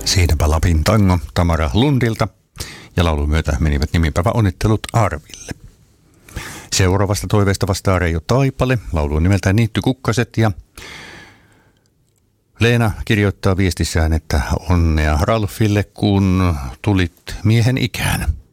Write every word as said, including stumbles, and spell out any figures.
Siinäpä Lapin tango Tamara Lundilta ja laulun myötä menivät nimipäivä onnittelut Arville. Seuraavasta toiveesta vastaa Reijo Taipale, laulu on nimeltään Niitty Kukkaset ja Leena kirjoittaa viestissään, että onnea Ralfille, kun tulit miehen ikään.